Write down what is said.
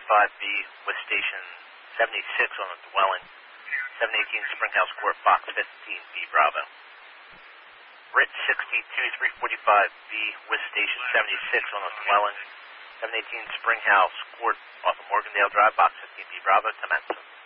745B with station 76 on the dwelling, 718 Springhouse Court, box 15B Bravo. Brit 62345B with station 76 on the dwelling, 718 Springhouse Court off of Morgandale Drive, box 15B Bravo, commence.